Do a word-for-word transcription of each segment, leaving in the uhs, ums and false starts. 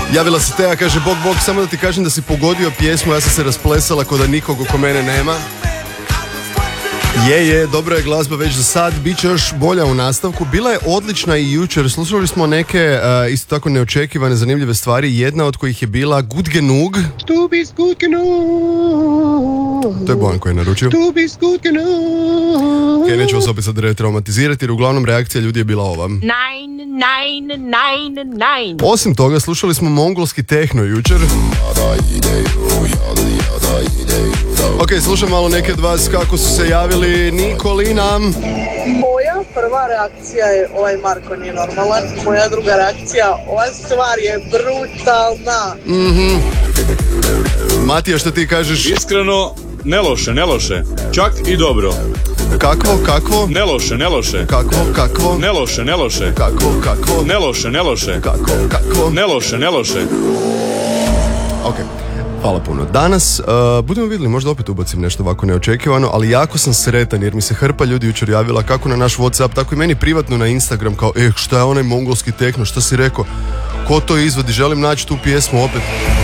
Javila se Teja, kaže bog bog, samo da ti kažem da si pogodio pjesmu, ja sam se rasplesala ko da nikog oko mene nema. Je, je, dobra je glazba već za sad, bit će još bolja u nastavku. Bila je odlična i jučer, slušali smo neke uh, isto tako neočekivane, zanimljive stvari. Jedna od kojih je bila Gut genug. Du bist gut genug. To je Bojan koji je naručio. Du bist gut genug. Ok, neću vas opet sad retraumatizirati jer uglavnom reakcija ljudi je bila ova. Nine, nine, nine, nine. Osim toga, slušali smo mongolski tehno jučer. Ok, slušam malo neke od vas kako su se javili. Nikolina. Moja prva reakcija je ovaj Marko nije normalan. Moja druga reakcija, ova stvar je brutalna. Mhm. Matija, što ti kažeš? Iskreno, ne loše, ne loše. Čak i dobro. Kakvo, kakvo? Ne loše, ne loše. Kakvo, kakvo? Ne loše, ne loše. Kakvo, kakvo? Ne loše, ne loše. Kakvo, kakvo? Ne loše, ne loše. Ok. Hvala puno. Danas, uh, budemo vidjeli, možda opet ubacim nešto ovako neočekivano, ali jako sam sretan jer mi se hrpa ljudi jučer javila kako na naš WhatsApp, tako i meni privatno na Instagram, kao, eh, šta je onaj mongolski tehno, šta si rekao, ko to izvodi, želim naći tu pjesmu opet.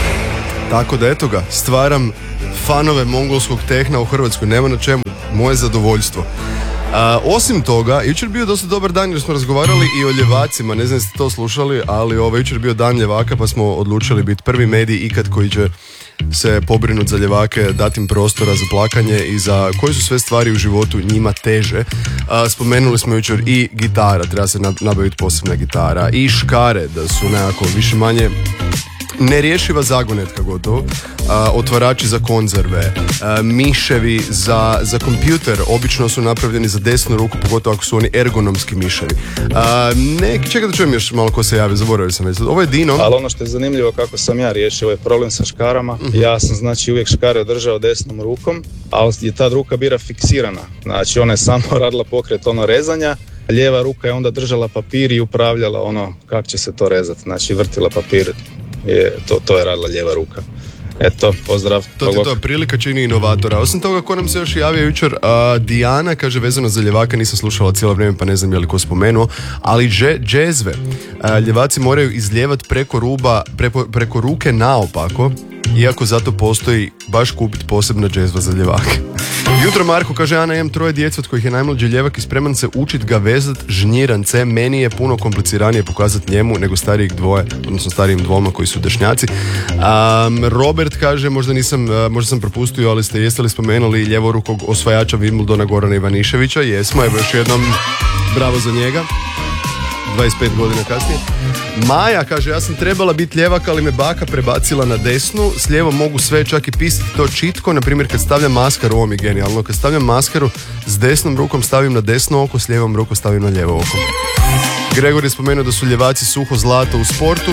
Tako da eto ga, stvaram fanove mongolskog tehna u Hrvatskoj, nema na čemu, moje zadovoljstvo. Uh, osim toga, jučer bio dosta dobar dan jer smo razgovarali i o ljevacima, ne znam jeste to slušali, ali ovaj jučer bio dan ljevaka pa smo odlučili biti prvi medij ikad koji će se pobrinuti za ljevake, dati im prostora za plakanje i za koje su sve stvari u životu njima teže. Uh, spomenuli smo jučer i gitara, treba se nabaviti posebna gitara, i škare da su nekako više manje nerješiva zagonetka gotovo, uh, otvarači za konzerve, uh, miševi za, za kompjuter, obično su napravljeni za desnu ruku, pogotovo ako su oni ergonomski miševi. Uh, ne, čekaj da čujem još malo ko se javi, zaboravio sam već. Ovo je Dino. Ali ono što je zanimljivo kako sam ja riješio ovaj problem sa škarama, uh-huh. Ja sam znači uvijek škare držao desnom rukom, ali je ta ruka bila fiksirana, znači ona je samo radila pokret ono rezanja, lijeva ruka je onda držala papir i upravljala ono kako će se to rezati, znači vrtila papir. Je, to, to je radila lijeva ruka. Eto, pozdrav. To ti to prilika čini inovatora. Osim toga, ko nam se još javio jučer, uh, Dijana kaže vezano za ljevaka, nisam slušala cijelo vrijeme pa ne znam je li ko spomenuo, ali dže, džezve. Uh, ljevaci moraju izljevati preko ruba, preko, preko ruke naopako, iako zato postoji baš kupiti posebna džezva za ljevake. Jutro Marko kaže, ja imam troje djece od kojih je najmlađi ljevak i spreman se učit ga vezat žnjirance. Meni je puno kompliciranije pokazati njemu nego starijih dvoje, odnosno starijim dvoma koji su dešnjaci. Um, Robert kaže, možda nisam, uh, možda sam propustio, ali ste jeste li spomenuli ljevorukog osvajača Wimbledona Gorana Ivaniševića? Jesmo, evo još jednom bravo za njega. dvadeset pet godina kasnije. Maja kaže, ja sam trebala biti ljevak, ali me baka prebacila na desnu. S lijevom mogu sve, čak i pisati to čitko. Naprimjer, kad stavljam maskaru, ovo mi je genijalno, kad stavljam maskaru s desnom rukom stavim na desno oko, s lijevom rukom stavim na lijevo oko. Gregor je spomenuo da su ljevaci suho zlato u sportu.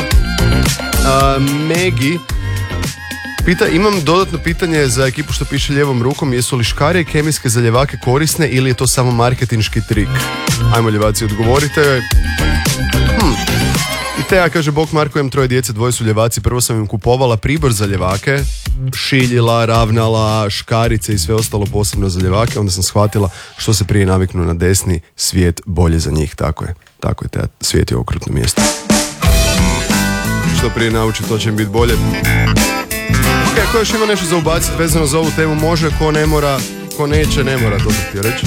A, Megi pita, imam dodatno pitanje za ekipu što piše lijevom rukom, jesu li škare i kemijske za ljevake korisne ili je to samo marketinški trik? Ajmo ljevaci, odgovorite. Hmm. I Teja kaže, bok Marko, imam troje djece, dvoje su ljevaci, prvo sam im kupovala pribor za ljevake, šiljila, ravnala, škarice i sve ostalo posebno za ljevake, onda sam shvatila što se prije naviknu na desni, svijet bolje za njih, tako je, tako je, Teja, svijet je okrutno mjesto. Što prije nauči, to će im biti bolje. Ok, ko još ima nešto za ubaciti vezano za ovu temu, može, ko ne mora, ko neće, ne mora, to sam htio reći.